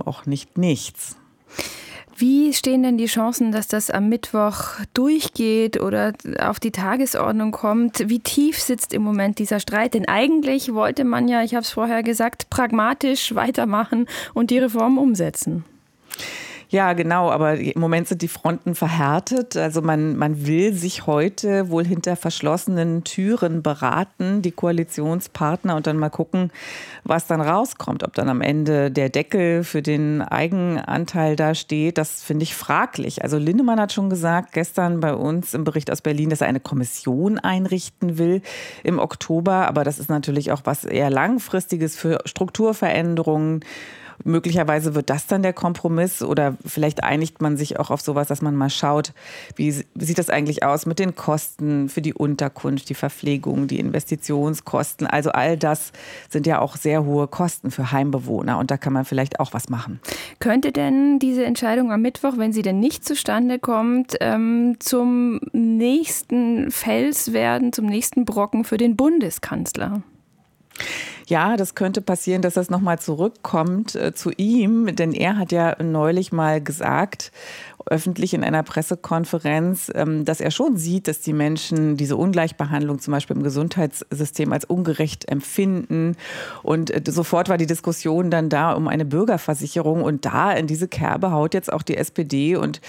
auch nicht nichts. Wie stehen denn die Chancen, dass das am Mittwoch durchgeht oder auf die Tagesordnung kommt? Wie tief sitzt im Moment dieser Streit? Denn eigentlich wollte man ja, ich habe es vorher gesagt, pragmatisch weitermachen und die Reform umsetzen. Ja, genau, aber im Moment sind die Fronten verhärtet. Also man will sich heute wohl hinter verschlossenen Türen beraten, die Koalitionspartner, und dann mal gucken, was dann rauskommt. Ob dann am Ende der Deckel für den Eigenanteil da steht, das finde ich fraglich. Also Linnemann hat schon gesagt, gestern bei uns im Bericht aus Berlin, dass er eine Kommission einrichten will im Oktober. Aber das ist natürlich auch was eher Langfristiges für Strukturveränderungen. Möglicherweise wird das dann der Kompromiss oder vielleicht einigt man sich auch auf sowas, dass man mal schaut, wie sieht das eigentlich aus mit den Kosten für die Unterkunft, die Verpflegung, die Investitionskosten. Also all das sind ja auch sehr hohe Kosten für Heimbewohner und da kann man vielleicht auch was machen. Könnte denn diese Entscheidung am Mittwoch, wenn sie denn nicht zustande kommt, zum nächsten Fels werden, zum nächsten Brocken für den Bundeskanzler? Ja, das könnte passieren, dass das nochmal zurückkommt zu ihm, denn er hat ja neulich mal gesagt, öffentlich in einer Pressekonferenz, dass er schon sieht, dass die Menschen diese Ungleichbehandlung zum Beispiel im Gesundheitssystem als ungerecht empfinden. Und sofort war die Diskussion dann da um eine Bürgerversicherung. Und da in diese Kerbe haut jetzt auch die SPD und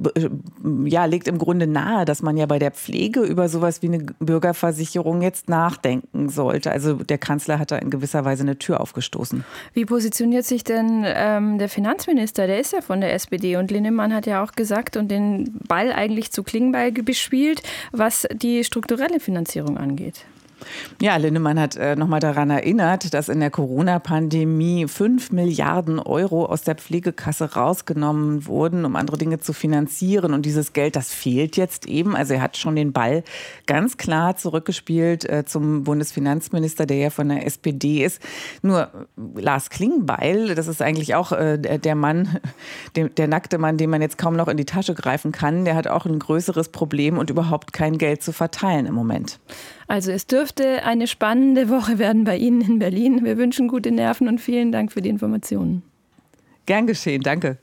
ja, legt im Grunde nahe, dass man ja bei der Pflege über sowas wie eine Bürgerversicherung jetzt nachdenken sollte. Also der Kanzler hat da in gewisser Weise eine Tür aufgestoßen. Wie positioniert sich denn der Finanzminister? Der ist ja von der SPD und Linnemann hat ja auch gesagt und den Ball eigentlich zu Klingbeil bespielt, was die strukturelle Finanzierung angeht. Ja, Linnemann hat nochmal daran erinnert, dass in der Corona-Pandemie 5 Milliarden Euro aus der Pflegekasse rausgenommen wurden, um andere Dinge zu finanzieren. Und dieses Geld, das fehlt jetzt eben. Also er hat schon den Ball ganz klar zurückgespielt zum Bundesfinanzminister, der ja von der SPD ist. Nur Lars Klingbeil, das ist eigentlich auch der Mann, der nackte Mann, den man jetzt kaum noch in die Tasche greifen kann, der hat auch ein größeres Problem und überhaupt kein Geld zu verteilen im Moment. Also es dürfte eine spannende Woche werden bei Ihnen in Berlin. Wir wünschen gute Nerven und vielen Dank für die Informationen. Gern geschehen, danke.